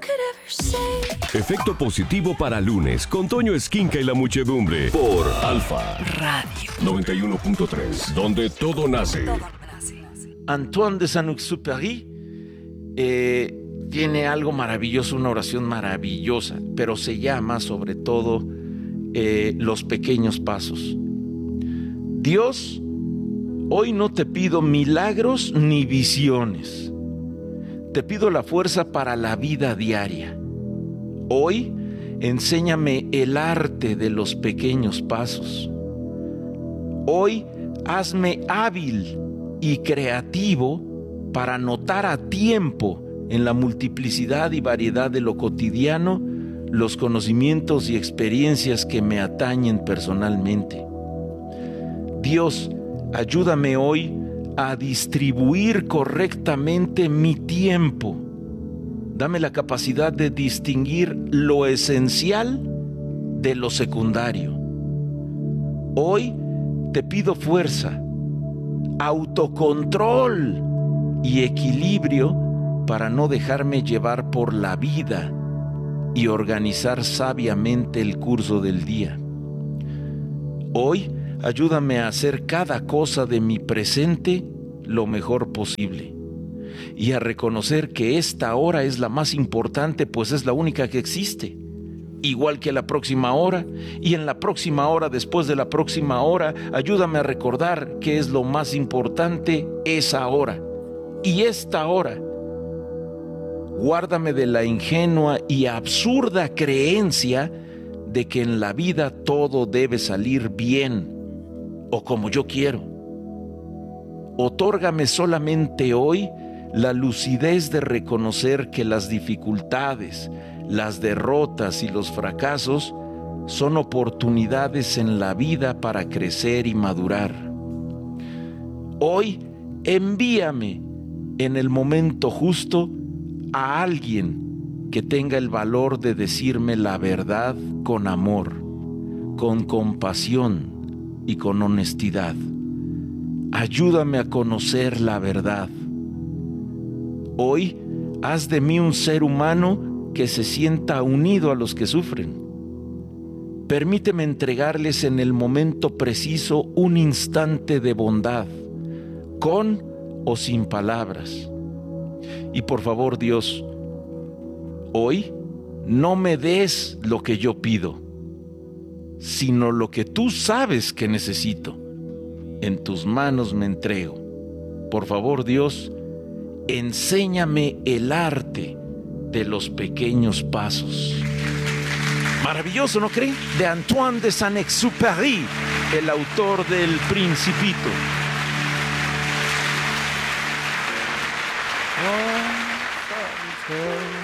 Efecto positivo para lunes con Toño Esquinca y la muchedumbre por Alfa Radio 91.3, donde todo nace. Antoine de Saint-Exupéry tiene algo maravilloso, una oración maravillosa, pero se llama sobre todo los pequeños pasos. Dios, hoy no te pido milagros ni visiones. Te pido la fuerza para la vida diaria. Hoy, enséñame el arte de los pequeños pasos. Hoy, hazme hábil y creativo para notar a tiempo en la multiplicidad y variedad de lo cotidiano los conocimientos y experiencias que me atañen personalmente. Dios, ayúdame hoy a distribuir correctamente mi tiempo. Dame la capacidad de distinguir lo esencial de lo secundario. Hoy te pido fuerza, autocontrol y equilibrio para no dejarme llevar por la vida y organizar sabiamente el curso del día. Hoy, ayúdame a hacer cada cosa de mi presente lo mejor posible y a reconocer que esta hora es la más importante, pues es la única que existe, igual que la próxima hora, y en la próxima hora, después de la próxima hora, ayúdame a recordar que es lo más importante esa hora y esta hora. Guárdame de la ingenua y absurda creencia de que en la vida todo debe salir bien o como yo quiero. Otórgame solamente hoy la lucidez de reconocer que las dificultades, las derrotas y los fracasos son oportunidades en la vida para crecer y madurar. Hoy envíame en el momento justo a alguien que tenga el valor de decirme la verdad con amor, con compasión y con honestidad. Ayúdame a conocer la verdad. Hoy, haz de mí un ser humano que se sienta unido a los que sufren. Permíteme entregarles en el momento preciso un instante de bondad, con o sin palabras. Y por favor, Dios, hoy no me des lo que yo pido, sino lo que tú sabes que necesito. En tus manos me entrego. Por favor, Dios, enséñame el arte de los pequeños pasos. Maravilloso, ¿no creen? De Antoine de Saint-Exupéry, el autor del Principito.